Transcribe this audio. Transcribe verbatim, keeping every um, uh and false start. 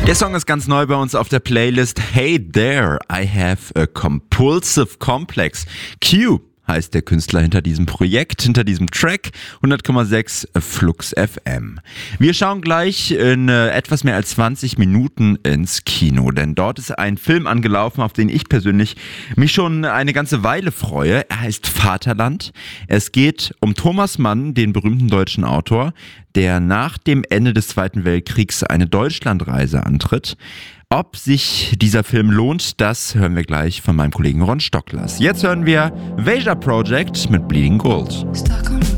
Der Song ist ganz neu bei uns auf der Playlist. Hey there, I have a compulsive complex. Q heißt der Künstler hinter diesem Projekt, hinter diesem Track. hundert Komma sechs Flux F M. Wir schauen gleich in äh, etwas mehr als zwanzig Minuten ins Kino, denn dort ist ein Film angelaufen, auf den ich persönlich mich schon eine ganze Weile freue. Er heißt Vaterland. Es geht um Thomas Mann, den berühmten deutschen Autor, der nach dem Ende des Zweiten Weltkriegs eine Deutschlandreise antritt. Ob sich dieser Film lohnt, das hören wir gleich von meinem Kollegen Ron Stocklers. Jetzt hören wir Veja Project mit Bleeding Gold.